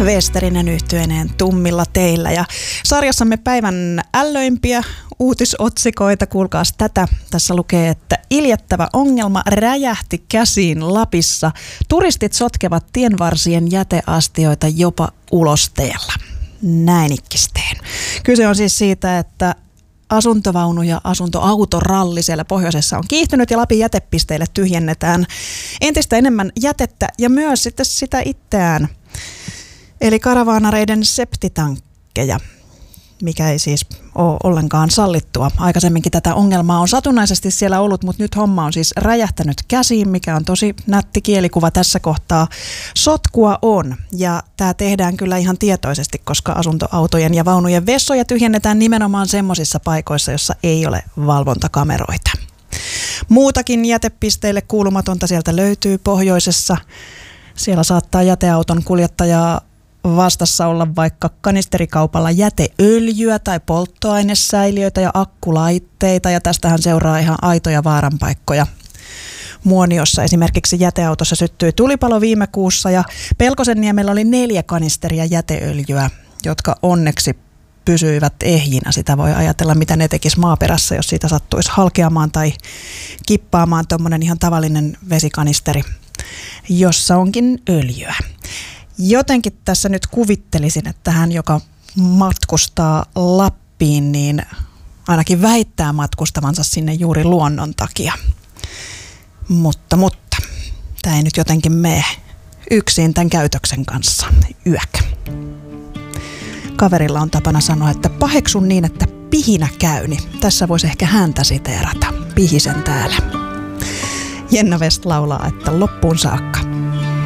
Westerinen yhtyeineen Tummilla teillä ja sarjassamme päivän ällöimpiä uutisotsikoita. Kuulkaas tätä. Tässä lukee, että iljettävä ongelma räjähti käsiin Lapissa. Turistit sotkevat tienvarsien jäteastioita jopa ulosteella. Näin ikkisteen. Kyse on siis siitä, että asuntovaunu- ja asuntoautoralli siellä pohjoisessa on kiihtynyt ja Lapin jätepisteille tyhjennetään entistä enemmän jätettä ja myös sitten sitä itseään. Eli karavaanareiden septitankkeja, mikä ei siis ole ollenkaan sallittua. Aikaisemminkin tätä ongelmaa on satunnaisesti siellä ollut, mutta nyt homma on siis räjähtänyt käsiin, mikä on tosi nätti kielikuva tässä kohtaa. Sotkua on ja tämä tehdään kyllä ihan tietoisesti, koska asuntoautojen ja vaunujen vessoja tyhjennetään nimenomaan semmoisissa paikoissa, jossa ei ole valvontakameroita. Muutakin jätepisteille kuulumatonta sieltä löytyy pohjoisessa. Siellä saattaa jäteauton kuljettajaa vastassa olla vaikka kanisterikaupalla jäteöljyä tai polttoainesäiliöitä ja akkulaitteita, ja tästähän seuraa ihan aitoja vaaranpaikkoja. Muoniossa esimerkiksi jäteautossa syttyi tulipalo viime kuussa ja Pelkosenniemellä oli 4 kanisteria jäteöljyä, jotka onneksi pysyivät ehjinä. Sitä voi ajatella, mitä ne tekisi maaperässä, jos siitä sattuisi halkeamaan tai kippaamaan tuommoinen ihan tavallinen vesikanisteri, jossa onkin öljyä. Jotenkin tässä nyt kuvittelisin, että hän, joka matkustaa Lappiin, niin ainakin väittää matkustavansa sinne juuri luonnon takia. Mutta, tämä ei nyt jotenkin mene yksin tämän käytöksen kanssa. Yök. Kaverilla on tapana sanoa, että paheksun niin, että pihinä käyni. Tässä voisi ehkä häntä siteerata. Pihisen täällä. Jenna West laulaa, että loppuun saakka.